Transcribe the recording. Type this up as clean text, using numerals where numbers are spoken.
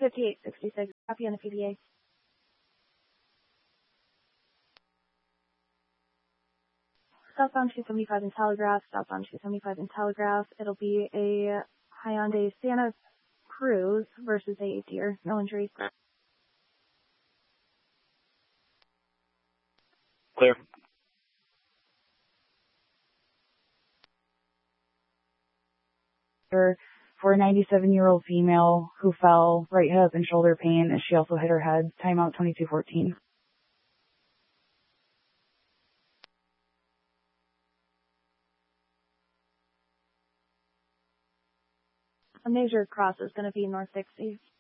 5866. Copy on the PDA. Southbound 275 in Telegraph. Southbound 275 in Telegraph. It'll be a Hyundai Santa Cruz versus a Deer. No injuries. Clear. For a 97-year-old female who fell, right hip and shoulder pain, as she also hit her head. Timeout 2214. A major cross is going to be north 60.